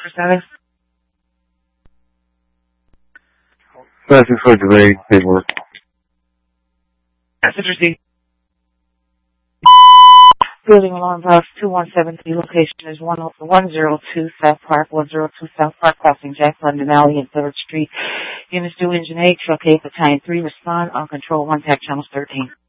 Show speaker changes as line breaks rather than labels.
status?
Asking for delay paperwork.
Message received. Building alarm box 2173. Location is 102 South Park, 102 South Park, crossing Jack London Alley and 3rd Street. Units due engine 8, truck 8, battalion 3, respond on control 1, TAC channels 13.